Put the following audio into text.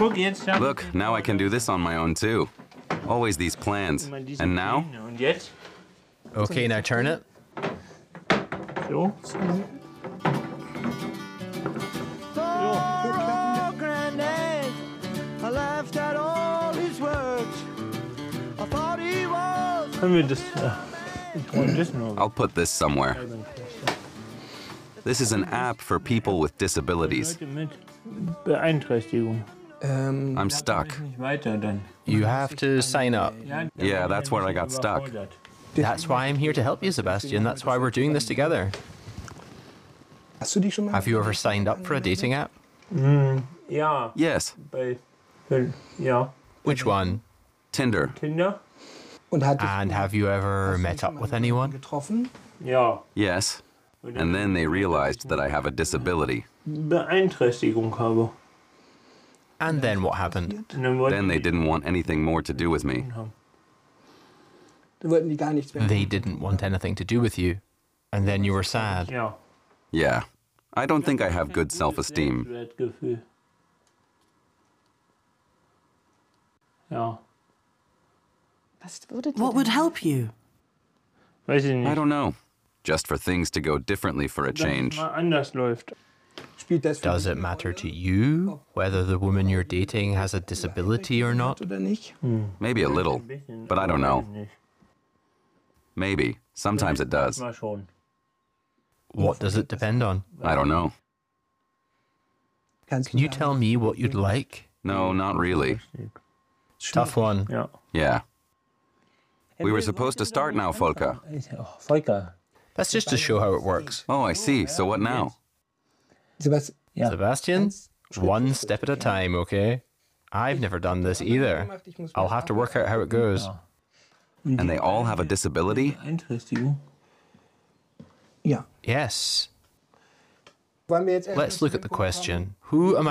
guck jetzt. Ja. Look, now I can do this on my own too. Always these plans. And now? Und jetzt? Okay, now turn it. So. Oh, Granddad, I laughed at all his words. I thought he was. Können wir das... Ich wollte das noch. I'll put this somewhere. This is an app for people with disabilities. Leute mit Beeinträchtigung. I'm stuck. Nicht weiter dann. You have to sign up. Yeah, that's where I got stuck. That's why I'm here to help you, Sebastian. That's why we're doing this together. Hast du die schon mal? Have you ever signed up for a dating app? Ja, Yes, ja. Which one? Tinder. Tinder? Und hat And have you ever met up with anyone? getroffen? Ja. Yes. And then they realized that I have a disability. Beeinträchtigung habe. And then what happened? Und dann wollten Then they didn't want anything more to do with me. Da wollten die gar nichts mehr. They didn't want anything to do with you. And then you were sad. Ja. Yeah. I don't think I have good self-esteem. Selbstwertgefühl. Ja. What would help you? Weiß ich nicht. I don't know. Just for things to go differently for a Dass es change. mal anders läuft. Spielt das für Does it matter to you whether the woman you're dating has a disability or not? oder nicht? Maybe a little, but I don't know. Maybe. Sometimes it does. Mal schon. What does it depend on? I don't know. Kannst Can you tell me what you'd like? No, not really. Tough one. Ja. Yeah. We were supposed to start now, Volker. Oh, Volker. That's just to show how it works. Oh, I see. So what now? Sebastian, Ja. Sebastian, one step at a time, okay? I've never done this either. I'll have to work out how it goes. And they all have a disability? Beeinträchtigung. ja. Yes. Wollen wir jetzt Let's look at the question. Who am